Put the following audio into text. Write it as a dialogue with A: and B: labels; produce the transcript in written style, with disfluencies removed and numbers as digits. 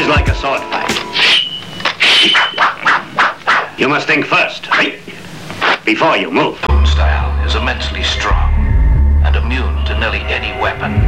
A: is like a sword fight. You must think first, before you move.
B: Style is immensely strong and immune to nearly any weapon.